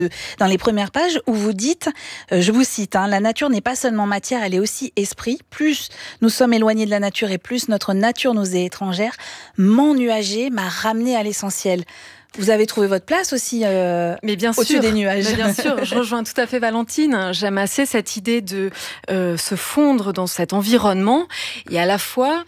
dans les premières pages où vous dites, je vous cite, la nature n'est pas seulement matière, elle est aussi esprit. Plus nous sommes éloignés de la nature et plus notre nature nous est étrangère, m'ennuager m'a ramené à l'essentiel. Vous avez trouvé votre place aussi mais bien au-dessus sûr, des nuages. Mais bien sûr, je rejoins tout à fait Valentine. J'aime assez cette idée de se fondre dans cet environnement et à la fois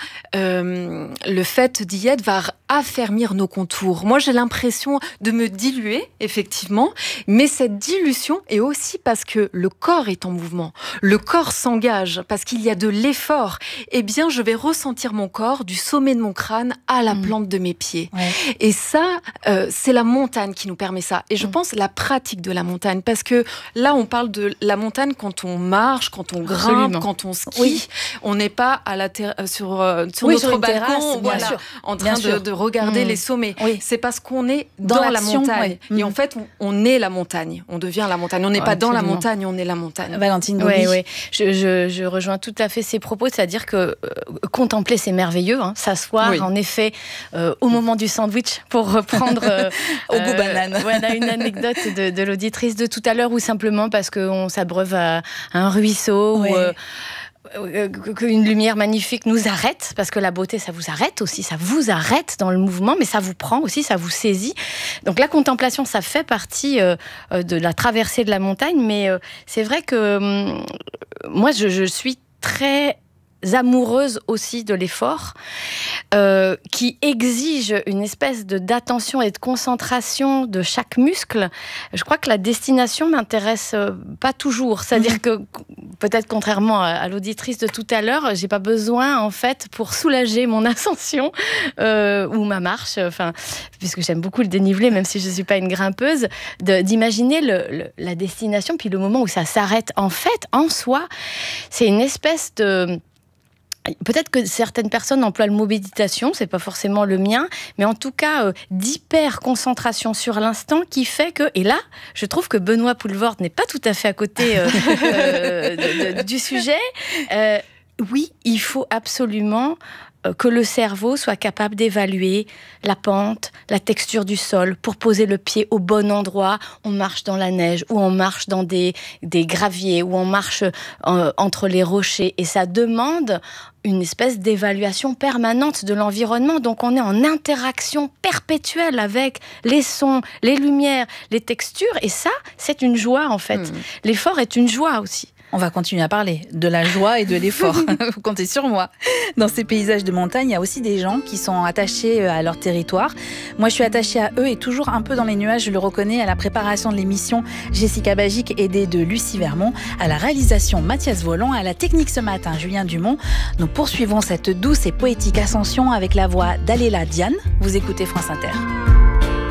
le fait d'y être va affermir nos contours. Moi, j'ai l'impression de me diluer, effectivement, mais cette dilution est aussi parce que le corps est en mouvement. Le corps s'engage parce qu'il y a de l'effort. Eh bien, je vais ressentir mon corps du sommet de mon crâne à la plante de mes pieds. Ouais. Et ça, c'est la montagne qui nous permet ça. Et je pense la pratique de la montagne. Parce que là, on parle de la montagne quand on marche, quand on grimpe, quand on skie. Oui. On n'est pas à la sur notre balcon, terrasse, voilà, en train de regarder les sommets. Oui. C'est parce qu'on est dans la montagne. Oui. Et en fait, on est la montagne. On devient la montagne. On n'est pas dans la montagne, on est la montagne. Valentine, oui. Je rejoins tout à fait ces propos. C'est-à-dire que contempler, c'est merveilleux. S'asseoir, en effet, au moment du sandwich, pour reprendre... au goût banane. Voilà, une anecdote de l'auditrice de tout à l'heure, ou simplement parce qu'on s'abreuve à un ruisseau, ou qu'une lumière magnifique nous arrête, parce que la beauté, ça vous arrête aussi, ça vous arrête dans le mouvement, mais ça vous prend aussi, ça vous saisit. Donc la contemplation, ça fait partie de la traversée de la montagne, mais c'est vrai que moi, je suis très amoureuse aussi de l'effort, qui exige une espèce d'attention et de concentration de chaque muscle. Je crois que la destination m'intéresse pas toujours. C'est-à-dire que, peut-être contrairement à l'auditrice de tout à l'heure, j'ai pas besoin, en fait, pour soulager mon ascension ou ma marche, puisque j'aime beaucoup le dénivelé, même si je suis pas une grimpeuse, d'imaginer la destination, puis le moment où ça s'arrête. En fait, en soi, c'est une espèce de... Peut-être que certaines personnes emploient le mot méditation, c'est pas forcément le mien, mais en tout cas d'hyper-concentration sur l'instant qui fait que, et là, je trouve que Benoît Poelvoorde n'est pas tout à fait à côté du sujet. Oui, il faut absolument que le cerveau soit capable d'évaluer la pente, la texture du sol, pour poser le pied au bon endroit. On marche dans la neige, ou on marche dans des graviers, ou on marche entre les rochers. Et ça demande une espèce d'évaluation permanente de l'environnement. Donc on est en interaction perpétuelle avec les sons, les lumières, les textures. Et ça, c'est une joie en fait. L'effort est une joie aussi. On va continuer à parler de la joie et de l'effort. Vous comptez sur moi. Dans ces paysages de montagne, il y a aussi des gens qui sont attachés à leur territoire. Moi, je suis attachée à eux et toujours un peu dans les nuages, je le reconnais, à la préparation de l'émission. Jessica Bagic, aidée de Lucie Vermont, à la réalisation Mathias Volant, à la technique ce matin, Julien Dumont. Nous poursuivons cette douce et poétique ascension avec la voix d'Aléla Diane. Vous écoutez France Inter.